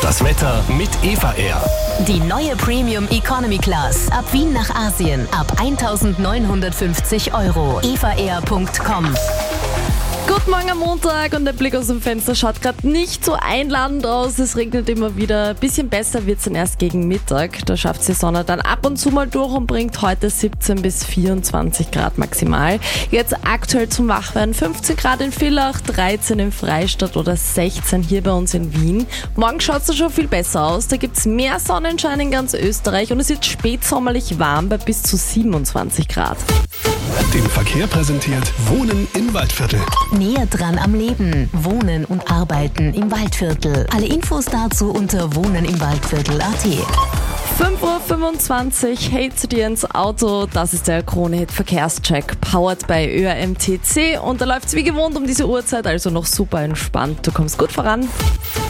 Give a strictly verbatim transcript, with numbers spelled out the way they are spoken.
Das Wetter mit Eva Air. Die neue Premium Economy Class. Ab Wien nach Asien. Ab eintausendneunhundertfünfzig Euro. eva air punkt com. Guten Morgen am Montag und der Blick aus dem Fenster schaut gerade nicht so einladend aus. Es regnet immer wieder. Ein bisschen besser wird es dann erst gegen Mittag. Da schafft die Sonne dann ab und zu mal durch und bringt heute siebzehn bis vierundzwanzig Grad maximal. Jetzt aktuell zum Wachwerden fünfzehn Grad in Villach, dreizehn in Freistadt oder sechzehn hier bei uns in Wien. Morgen schaut es schon viel besser aus. Da gibt es mehr Sonnenschein in ganz Österreich und es wird spätsommerlich warm bei bis zu siebenundzwanzig Grad. Den Verkehr präsentiert Wohnen im Waldviertel. Näher dran am Leben. Wohnen und Arbeiten im Waldviertel. Alle Infos dazu unter wohnenimwaldviertel punkt at. fünf Uhr fünfundzwanzig, hey zu dir ins Auto, das ist der Krone-Hit Verkehrscheck, powered bei Ö R M T C und da läuft's wie gewohnt um diese Uhrzeit, also noch super entspannt, du kommst gut voran.